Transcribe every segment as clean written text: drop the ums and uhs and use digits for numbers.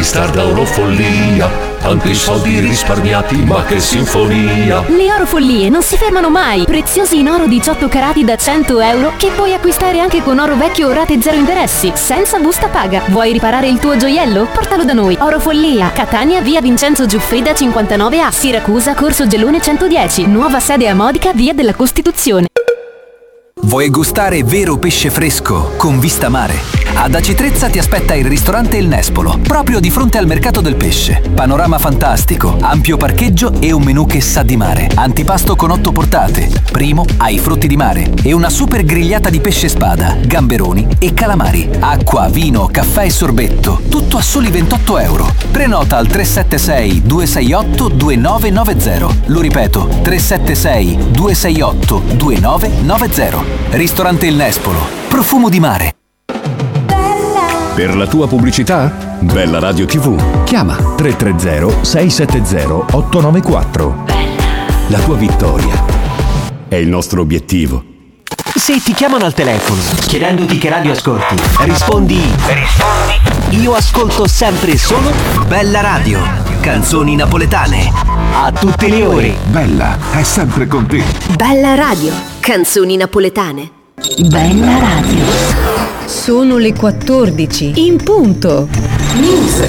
acquistar da Orofollia, tanti soldi risparmiati, ma che sinfonia! Le Orofollie non si fermano mai, preziosi in oro 18 carati da 100 euro che puoi acquistare anche con oro vecchio o rate zero interessi, senza busta paga. Vuoi riparare il tuo gioiello? Portalo da noi. Orofollia, Catania, via Vincenzo Giuffrida 59A, Siracusa, corso Gelone 110, nuova sede a Modica, via della Costituzione. Vuoi gustare vero pesce fresco con vista mare? Ad Aci Trezza ti aspetta il ristorante Il Nespolo, proprio di fronte al mercato del pesce. Panorama fantastico, ampio parcheggio e un menù che sa di mare. Antipasto con 8 portate, primo ai frutti di mare e una super grigliata di pesce spada, gamberoni e calamari. Acqua, vino, caffè e sorbetto, tutto a soli 28 euro. Prenota al 376 268 2990. Lo ripeto, 376 268 2990. Ristorante Il Nespolo, profumo di mare. Per la tua pubblicità? Bella Radio TV. Chiama 330 670 894. La tua vittoria è il nostro obiettivo. Se ti chiamano al telefono chiedendoti che radio ascolti, rispondi io ascolto sempre solo Bella Radio, canzoni napoletane a tutte le ore. Bella è sempre con te. Bella Radio, canzoni napoletane. Bella Radio. Sono le 14 in punto. News.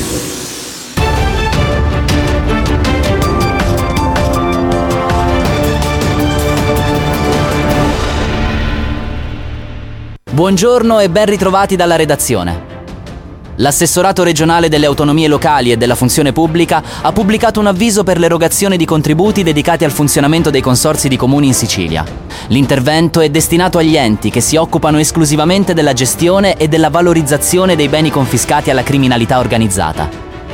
Buongiorno e ben ritrovati dalla redazione. L'assessorato regionale delle autonomie locali e della funzione pubblica ha pubblicato un avviso per l'erogazione di contributi dedicati al funzionamento dei consorzi di comuni in Sicilia. L'intervento è destinato agli enti che si occupano esclusivamente della gestione e della valorizzazione dei beni confiscati alla criminalità organizzata.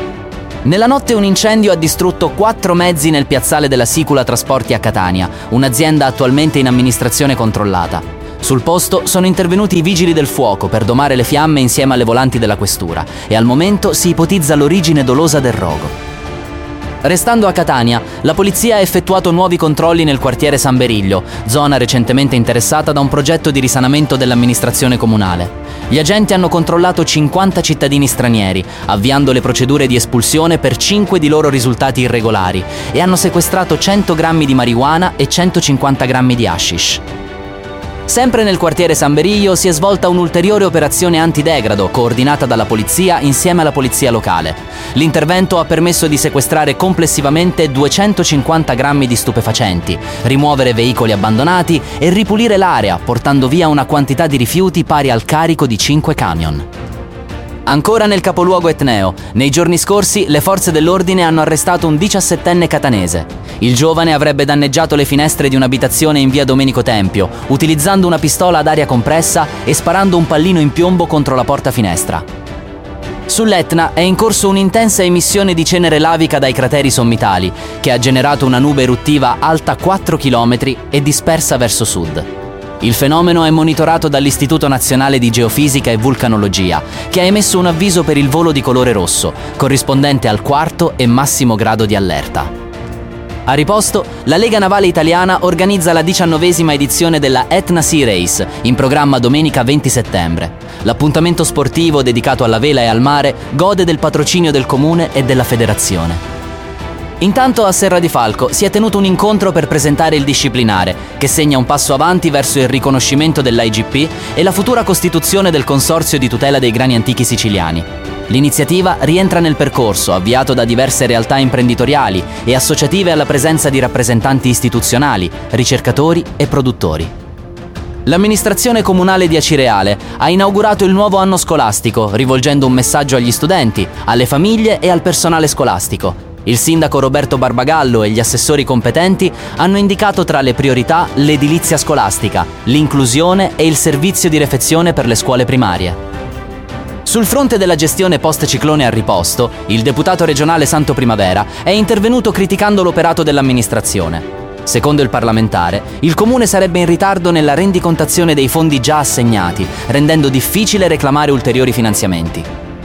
Nella notte un incendio ha distrutto 4 mezzi nel piazzale della Sicula Trasporti a Catania, un'azienda attualmente in amministrazione controllata. Sul posto sono intervenuti i vigili del fuoco per domare le fiamme insieme alle volanti della questura e al momento si ipotizza l'origine dolosa del rogo. Restando a Catania, la polizia ha effettuato nuovi controlli nel quartiere San Beriglio, zona recentemente interessata da un progetto di risanamento dell'amministrazione comunale. Gli agenti hanno controllato 50 cittadini stranieri, avviando le procedure di espulsione per 5 di loro risultati irregolari e hanno sequestrato 100 grammi di marijuana e 150 grammi di hashish. Sempre nel quartiere San Beriglio si è svolta un'ulteriore operazione antidegrado coordinata dalla polizia insieme alla polizia locale. L'intervento ha permesso di sequestrare complessivamente 250 grammi di stupefacenti, rimuovere veicoli abbandonati e ripulire l'area portando via una quantità di rifiuti pari al carico di 5 camion. Ancora nel capoluogo etneo, nei giorni scorsi le forze dell'ordine hanno arrestato un 17enne catanese. Il giovane avrebbe danneggiato le finestre di un'abitazione in via Domenico Tempio, utilizzando una pistola ad aria compressa e sparando un pallino in piombo contro la porta finestra. Sull'Etna è in corso un'intensa emissione di cenere lavica dai crateri sommitali, che ha generato una nube eruttiva alta 4 km e dispersa verso sud. Il fenomeno è monitorato dall'Istituto Nazionale di Geofisica e Vulcanologia, che ha emesso un avviso per il volo di colore rosso, corrispondente al 4° e massimo grado di allerta. A riposto, la Lega Navale Italiana organizza la 19ª edizione della Etna Sea Race, in programma domenica 20 settembre. L'appuntamento sportivo dedicato alla vela e al mare gode del patrocinio del comune e della federazione. Intanto a Serra di Falco si è tenuto un incontro per presentare il disciplinare, che segna un passo avanti verso il riconoscimento dell'IGP e la futura costituzione del Consorzio di tutela dei grani antichi siciliani. L'iniziativa rientra nel percorso avviato da diverse realtà imprenditoriali e associative alla presenza di rappresentanti istituzionali, ricercatori e produttori. L'amministrazione comunale di Acireale ha inaugurato il nuovo anno scolastico, rivolgendo un messaggio agli studenti, alle famiglie e al personale scolastico. Il sindaco Roberto Barbagallo e gli assessori competenti hanno indicato tra le priorità l'edilizia scolastica, l'inclusione e il servizio di refezione per le scuole primarie. Sul fronte della gestione post-ciclone a riposto, il deputato regionale Santo Primavera è intervenuto criticando l'operato dell'amministrazione. Secondo il parlamentare, il comune sarebbe in ritardo nella rendicontazione dei fondi già assegnati, rendendo difficile reclamare ulteriori finanziamenti.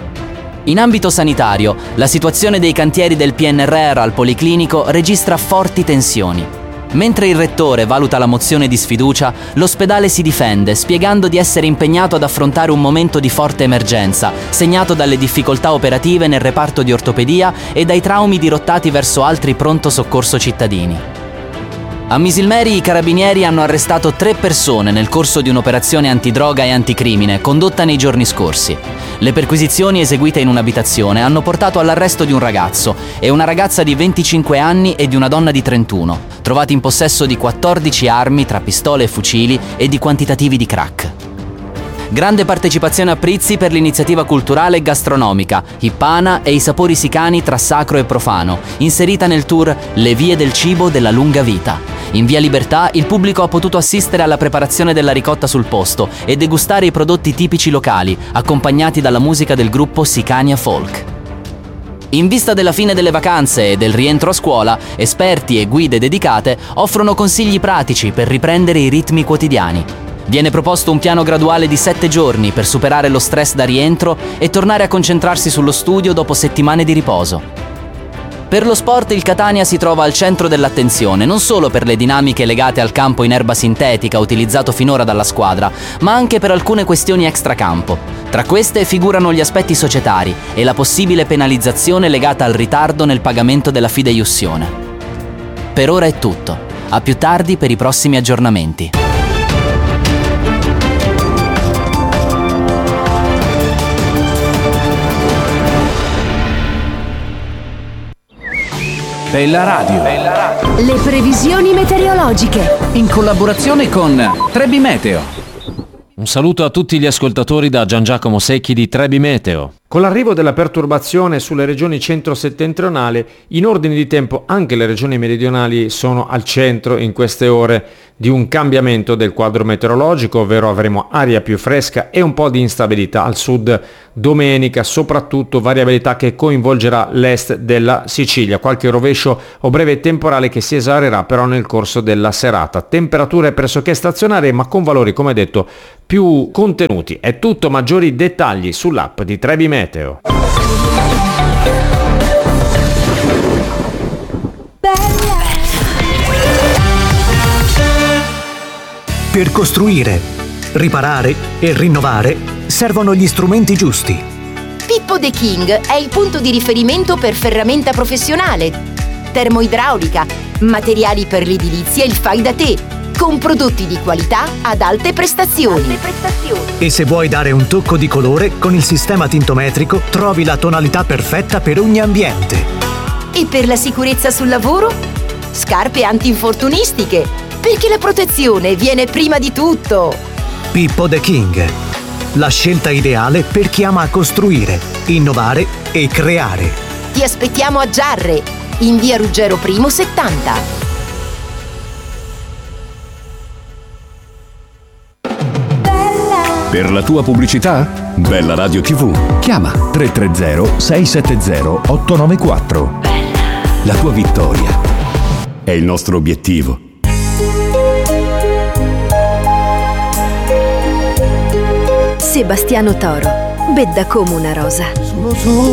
In ambito sanitario, la situazione dei cantieri del PNRR al Policlinico registra forti tensioni. Mentre il rettore valuta la mozione di sfiducia, l'ospedale si difende, spiegando di essere impegnato ad affrontare un momento di forte emergenza, segnato dalle difficoltà operative nel reparto di ortopedia e dai traumi dirottati verso altri pronto soccorso cittadini. A Misilmeri i carabinieri hanno arrestato 3 persone nel corso di un'operazione antidroga e anticrimine condotta nei giorni scorsi. Le perquisizioni eseguite in un'abitazione hanno portato all'arresto di un ragazzo e una ragazza di 25 anni e di una donna di 31, trovati in possesso di 14 armi tra pistole e fucili e di quantitativi di crack. Grande partecipazione a Prizzi per l'iniziativa culturale e gastronomica Hippana e i sapori sicani tra sacro e profano, inserita nel tour Le vie del cibo della lunga vita. In via Libertà il pubblico ha potuto assistere alla preparazione della ricotta sul posto e degustare i prodotti tipici locali, accompagnati dalla musica del gruppo Sicania Folk. In vista della fine delle vacanze e del rientro a scuola, esperti e guide dedicate offrono consigli pratici per riprendere i ritmi quotidiani. Viene proposto un piano graduale di 7 giorni per superare lo stress da rientro e tornare a concentrarsi sullo studio dopo settimane di riposo. Per lo sport il Catania si trova al centro dell'attenzione, non solo per le dinamiche legate al campo in erba sintetica utilizzato finora dalla squadra, ma anche per alcune questioni extracampo. Tra queste figurano gli aspetti societari e la possibile penalizzazione legata al ritardo nel pagamento della fideiussione. Per ora è tutto. A più tardi per i prossimi aggiornamenti. Bella Radio. Le previsioni meteorologiche. In collaborazione con Trebi Meteo. Un saluto a tutti gli ascoltatori da Gian Giacomo Secchi di Trebi Meteo. Con l'arrivo della perturbazione sulle regioni centro-settentrionali, in ordine di tempo anche le regioni meridionali sono al centro in queste ore di un cambiamento del quadro meteorologico, ovvero avremo aria più fresca e un po' di instabilità al sud domenica, soprattutto variabilità che coinvolgerà l'est della Sicilia, qualche rovescio o breve temporale che si esaurirà però nel corso della serata. Temperature pressoché stazionarie ma con valori, come detto, più contenuti. È tutto, maggiori dettagli sull'app di Trebi Meteo. Per costruire, riparare e rinnovare servono gli strumenti giusti. Pippo The King è il punto di riferimento per ferramenta professionale, termoidraulica, materiali per l'edilizia e il fai da te, con prodotti di qualità ad alte prestazioni. E se vuoi dare un tocco di colore, con il sistema tintometrico trovi la tonalità perfetta per ogni ambiente. E per la sicurezza sul lavoro? Scarpe antinfortunistiche, perché la protezione viene prima di tutto. Pippo The King, la scelta ideale per chi ama costruire, innovare e creare. Ti aspettiamo a Giarre, in via Ruggero I 70. Per la tua pubblicità? Bella Radio TV. Chiama 330 670 894. La tua vittoria è il nostro obiettivo. Sebastiano Toro, bedda come una rosa.